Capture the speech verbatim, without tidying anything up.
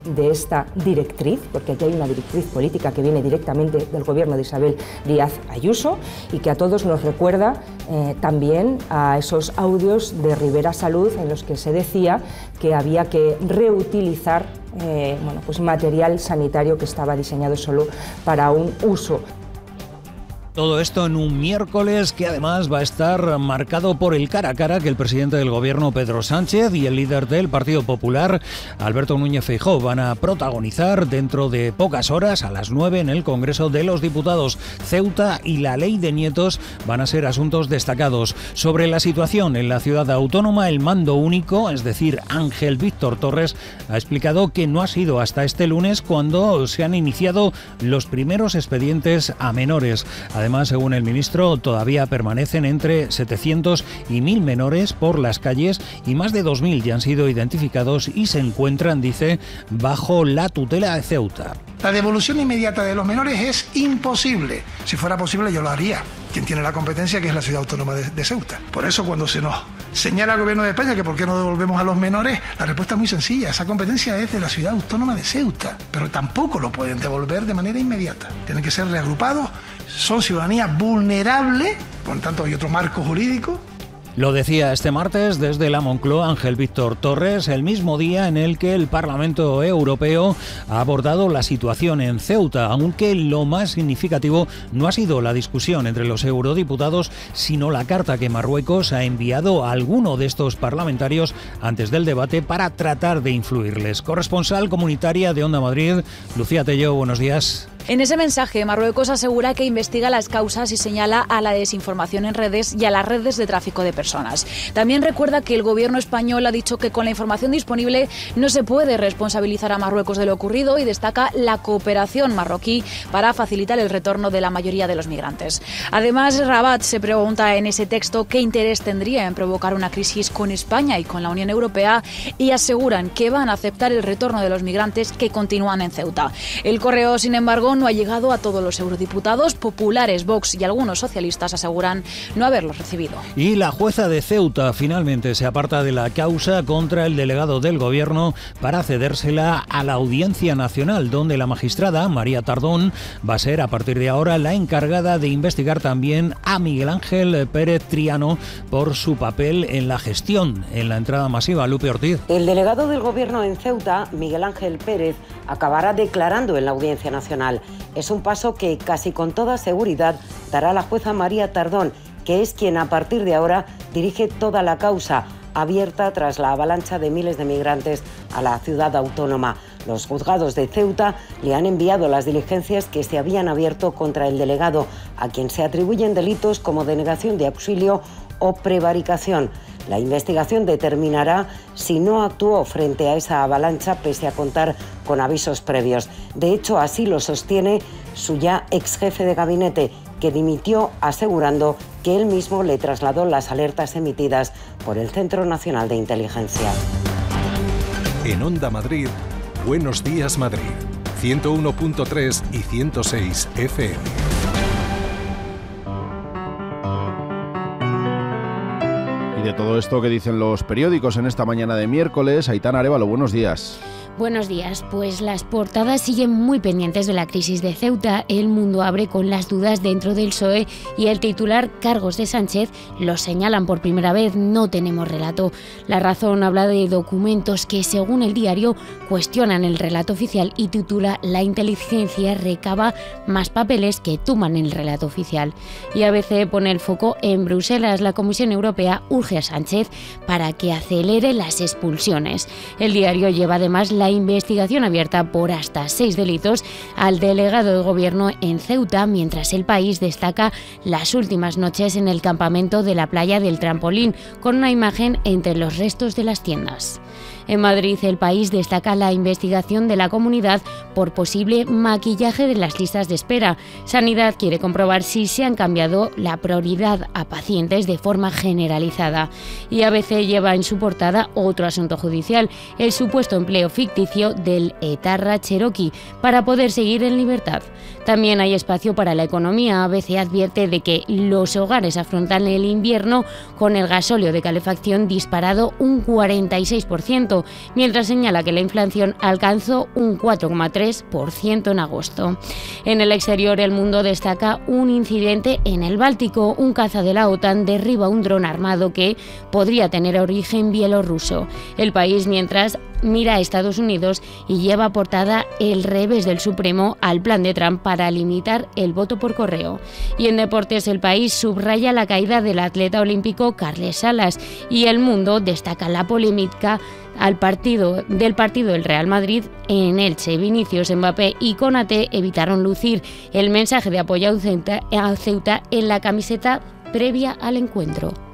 de esta directriz, porque aquí hay una directriz política que viene directamente del gobierno de Isabel Díaz Ayuso y que a todos nos recuerda eh, también a esos audios de Rivera Salud en los que se decía que había que reutilizar eh, bueno, pues material sanitario que estaba diseñado solo para un uso. Todo esto en un miércoles que además va a estar marcado por el cara a cara que el presidente del gobierno, Pedro Sánchez, y el líder del Partido Popular, Alberto Núñez Feijóo, van a protagonizar dentro de pocas horas, a las nueve, en el Congreso de los Diputados. Ceuta y la ley de nietos van a ser asuntos destacados. Sobre la situación en la ciudad autónoma, el mando único, es decir, Ángel Víctor Torres, ha explicado que no ha sido hasta este lunes cuando se han iniciado los primeros expedientes a menores. Además, según el ministro, todavía permanecen entre setecientos y mil menores por las calles y más de dos mil ya han sido identificados y se encuentran, dice, bajo la tutela de Ceuta. La devolución inmediata de los menores es imposible. Si fuera posible, yo lo haría. Quien tiene la competencia, que es la ciudad autónoma de, de Ceuta. Por eso, cuando se nos señala al gobierno de España que por qué no devolvemos a los menores, la respuesta es muy sencilla. Esa competencia es de la ciudad autónoma de Ceuta, pero tampoco lo pueden devolver de manera inmediata. Tienen que ser reagrupados. Son ciudadanía vulnerable, por lo tanto hay otro marco jurídico. Lo decía este martes desde la Moncloa Ángel Víctor Torres, el mismo día en el que el Parlamento Europeo ha abordado la situación en Ceuta, aunque lo más significativo no ha sido la discusión entre los eurodiputados, sino la carta que Marruecos ha enviado a alguno de estos parlamentarios antes del debate para tratar de influirles. Corresponsal comunitaria de Onda Madrid, Lucía Tello, buenos días. En ese mensaje, Marruecos asegura que investiga las causas y señala a la desinformación en redes y a las redes de tráfico de personas. También recuerda que el gobierno español ha dicho que con la información disponible no se puede responsabilizar a Marruecos de lo ocurrido y destaca la cooperación marroquí para facilitar el retorno de la mayoría de los migrantes. Además, Rabat se pregunta en ese texto qué interés tendría en provocar una crisis con España y con la Unión Europea y aseguran que van a aceptar el retorno de los migrantes que continúan en Ceuta. El correo, sin embargo, no ha llegado a todos los eurodiputados. Populares, Vox y algunos socialistas aseguran no haberlos recibido. Y la jueza de Ceuta finalmente se aparta de la causa contra el delegado del gobierno para cedérsela a la Audiencia Nacional, donde la magistrada María Tardón va a ser a partir de ahora la encargada de investigar también a Miguel Ángel Pérez Triano por su papel en la gestión en la entrada masiva. Lupe Ortiz. El delegado del gobierno en Ceuta, Miguel Ángel Pérez, acabará declarando en la Audiencia Nacional. Es un paso que casi con toda seguridad dará la jueza María Tardón, que es quien a partir de ahora dirige toda la causa abierta tras la avalancha de miles de migrantes a la ciudad autónoma. Los juzgados de Ceuta le han enviado las diligencias que se habían abierto contra el delegado, a quien se atribuyen delitos como denegación de auxilio o prevaricación. La investigación determinará si no actuó frente a esa avalancha pese a contar con avisos previos. De hecho, así lo sostiene su ya ex jefe de gabinete, que dimitió asegurando que él mismo le trasladó las alertas emitidas por el Centro Nacional de Inteligencia. En Onda Madrid, Buenos Días Madrid, ciento uno punto tres y ciento seis F M. Y de todo esto que dicen los periódicos en esta mañana de miércoles, Aitana Arévalo, buenos días. Buenos días, pues las portadas siguen muy pendientes de la crisis de Ceuta. El Mundo abre con las dudas dentro del P S O E y el titular Cargos de Sánchez los señalan por primera vez, no tenemos relato. La Razón habla de documentos que, según el diario, cuestionan el relato oficial y titula La inteligencia recaba más papeles que tuman el relato oficial. Y A B C pone el foco en Bruselas. La Comisión Europea urge a Sánchez para que acelere las expulsiones. El diario lleva además la investigación abierta por hasta seis delitos al delegado de gobierno en Ceuta, mientras El País destaca las últimas noches en el campamento de la playa del Trampolín, con una imagen entre los restos de las tiendas. En Madrid, El País destaca la investigación de la comunidad por posible maquillaje de las listas de espera. Sanidad quiere comprobar si se han cambiado la prioridad a pacientes de forma generalizada. Y A B C lleva en su portada otro asunto judicial, el supuesto empleo ficticio del etarra Cherokee para poder seguir en libertad. También hay espacio para la economía. A B C advierte de que los hogares afrontan el invierno con el gasóleo de calefacción disparado un cuarenta y seis por ciento. cero, mientras señala que la inflación alcanzó un cuatro coma tres por ciento en agosto. En el exterior, El Mundo destaca un incidente en el Báltico. Un caza de la OTAN derriba un dron armado que podría tener origen bielorruso. El país, mientras, mira a Estados Unidos y lleva a portada el revés del Supremo al plan de Trump para limitar el voto por correo. Y en deportes, El País subraya la caída del atleta olímpico Carles Salas y El Mundo destaca la polémica al partido del partido del Real Madrid en Elche. Vinicius, Mbappé y Konaté evitaron lucir el mensaje de apoyo a Ceuta en la camiseta previa al encuentro.